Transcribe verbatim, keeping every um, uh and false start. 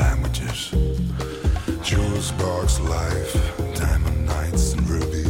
languages. Jewels, sparks, life, diamond nights and ruby